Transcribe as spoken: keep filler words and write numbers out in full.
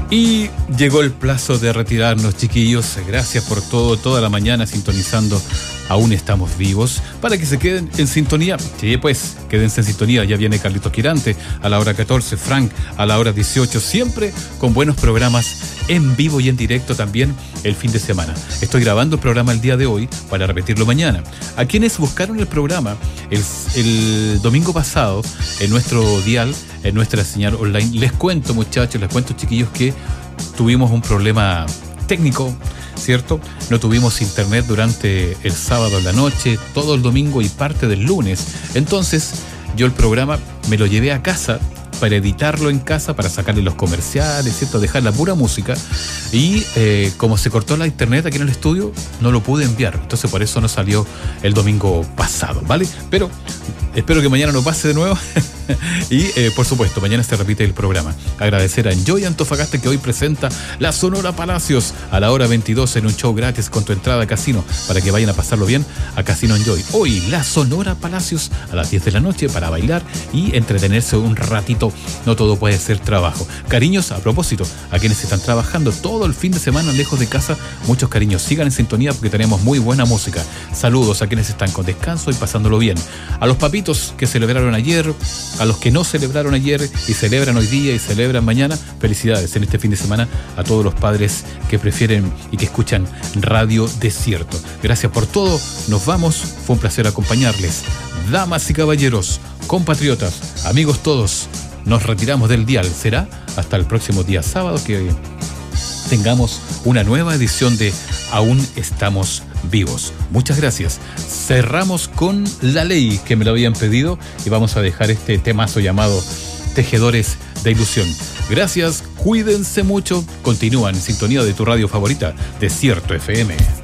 Y llegó el plazo de retirarnos, chiquillos. Gracias por todo, toda la mañana sintonizando Aún Estamos Vivos. Para que se queden en sintonía, sí, pues, quédense en sintonía. Ya viene Carlitos Quirante a la hora catorce, Frank a la hora dieciocho, siempre con buenos programas en vivo y en directo también el fin de semana. Estoy grabando el programa el día de hoy para repetirlo mañana. A quienes buscaron el programa el, el domingo pasado en nuestro dial, en nuestra señal online, les cuento, muchachos, les cuento, chiquillos, que tuvimos un problema técnico, ¿cierto? No tuvimos internet durante el sábado en la noche, todo el domingo y parte del lunes. Entonces, yo el programa me lo llevé a casa para editarlo en casa, para sacarle los comerciales, ¿cierto? Dejar la pura música. Y eh, como se cortó la internet aquí en el estudio, no lo pude enviar. Entonces por eso no salió el domingo pasado, ¿vale? Pero espero que mañana no pase de nuevo. Y eh, por supuesto, mañana se repite el programa. Agradecer a Enjoy Antofagasta, que hoy presenta la Sonora Palacios a la hora veintidós en un show gratis con tu entrada a casino, para que vayan a pasarlo bien a Casino Enjoy. Hoy la Sonora Palacios a las diez de la noche para bailar y entretenerse un ratito. No todo puede ser trabajo. Cariños, a propósito, a quienes están trabajando todo el fin de semana lejos de casa, muchos cariños. Sigan en sintonía porque tenemos muy buena música. Saludos a quienes están con descanso y pasándolo bien. A los papitos que celebraron ayer, a los que no celebraron ayer y celebran hoy día y celebran mañana, felicidades en este fin de semana a todos los padres que prefieren y que escuchan Radio Desierto. Gracias por todo, nos vamos, fue un placer acompañarles. Damas y caballeros, compatriotas, amigos todos, nos retiramos del dial. Será hasta el próximo día sábado que tengamos una nueva edición de Aún Estamos Vivos. Muchas gracias. Cerramos con La Ley, que me lo habían pedido, y vamos a dejar este temazo llamado Tejedores de Ilusión. Gracias, cuídense mucho. Continúan en sintonía de tu radio favorita, Desierto F M.